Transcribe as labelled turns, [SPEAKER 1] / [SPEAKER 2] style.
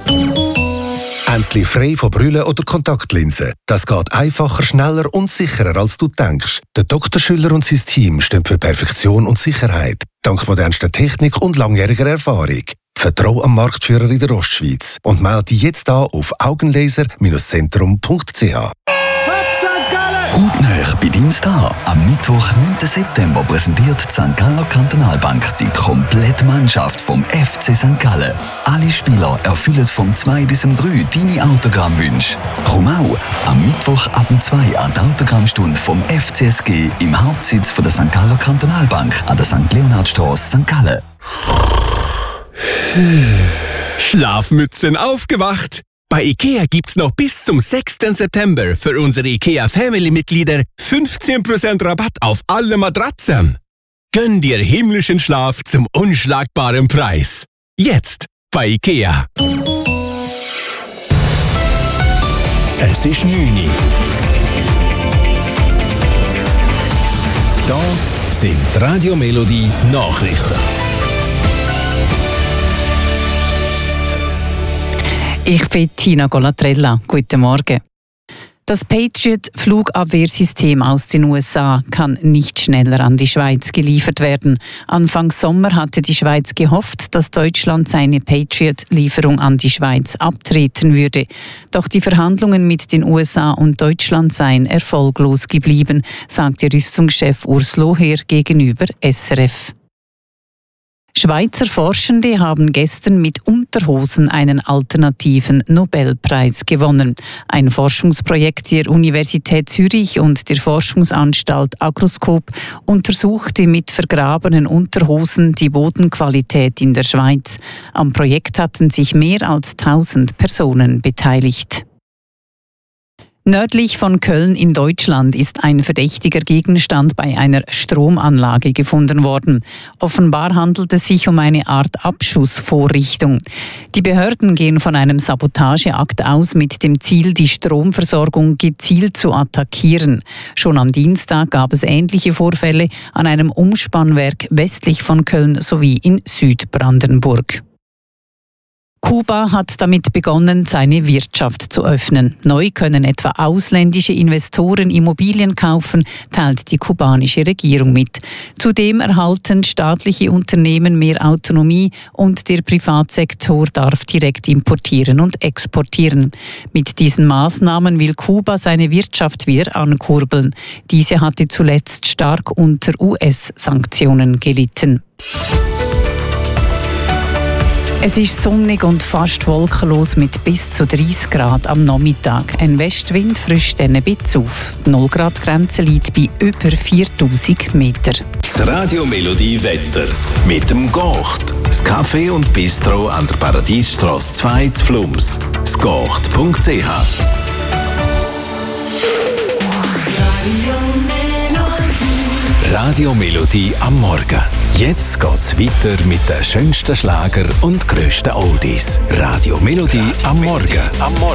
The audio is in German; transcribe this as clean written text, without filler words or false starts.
[SPEAKER 1] Endlich frei von Brille oder Kontaktlinsen. Das geht einfacher, schneller und sicherer, als du denkst. Der Dr. Schüller und sein Team stehen für Perfektion und Sicherheit. Dank modernster Technik und langjähriger Erfahrung. Vertrau am Marktführer in der Ostschweiz und melde dich jetzt an auf augenlaser-zentrum.ch.
[SPEAKER 2] Hautnah bei deinem Star. Am Mittwoch, 9. September, präsentiert die St. Galler Kantonalbank die komplette Mannschaft vom FC St. Gallen. Alle Spieler erfüllen vom 2 bis 3 deine Autogrammwünsche. Komm auch am Mittwoch ab 2 an die Autogrammstunde vom FCSG im Hauptsitz von der St. Galler Kantonalbank an der St. Leonhardstrasse, St. Gallen.
[SPEAKER 3] Schlafmützen aufgewacht! Bei IKEA gibt's noch bis zum 6. September für unsere IKEA Family-Mitglieder 15% Rabatt auf alle Matratzen. Gönn dir himmlischen Schlaf zum unschlagbaren Preis. Jetzt bei IKEA.
[SPEAKER 4] Es ist 9 Uhr. Da sind die Radio Melodie Nachrichten.
[SPEAKER 5] Ich bin Tina Golatrella. Guten Morgen. Das Patriot-Flugabwehrsystem aus den USA kann nicht schneller an die Schweiz geliefert werden. Anfang Sommer hatte die Schweiz gehofft, dass Deutschland seine Patriot-Lieferung an die Schweiz abtreten würde. Doch die Verhandlungen mit den USA und Deutschland seien erfolglos geblieben, sagte Rüstungschef Urs Loher gegenüber SRF. Schweizer Forschende haben gestern mit Unterhosen einen alternativen Nobelpreis gewonnen. Ein Forschungsprojekt der Universität Zürich und der Forschungsanstalt Agroskop untersuchte mit vergrabenen Unterhosen die Bodenqualität in der Schweiz. Am Projekt hatten sich mehr als 1000 Personen beteiligt. Nördlich von Köln in Deutschland ist ein verdächtiger Gegenstand bei einer Stromanlage gefunden worden. Offenbar handelt es sich um eine Art Abschussvorrichtung. Die Behörden gehen von einem Sabotageakt aus mit dem Ziel, die Stromversorgung gezielt zu attackieren. Schon am Dienstag gab es ähnliche Vorfälle an einem Umspannwerk westlich von Köln sowie in Südbrandenburg. Kuba hat damit begonnen, seine Wirtschaft zu öffnen. Neu können etwa ausländische Investoren Immobilien kaufen, teilt die kubanische Regierung mit. Zudem erhalten staatliche Unternehmen mehr Autonomie und der Privatsektor darf direkt importieren und exportieren. Mit diesen Maßnahmen will Kuba seine Wirtschaft wieder ankurbeln. Diese hatte zuletzt stark unter US-Sanktionen gelitten. Es ist sonnig und fast wolkenlos mit bis zu 30 Grad am Nachmittag. Ein Westwind frischt ein bisschen auf. Die 0-Grad-Grenze liegt bei über 4000 Meter.
[SPEAKER 4] Das Radio Melodie Wetter mit dem Gocht. Das Café und Bistro an der Paradiesstrasse 2 zu Flums. Sgocht.ch. Radio Melodie am Morgen. Jetzt geht's weiter mit den schönsten Schlager und grössten Oldies. Radio Melodie am Morgen.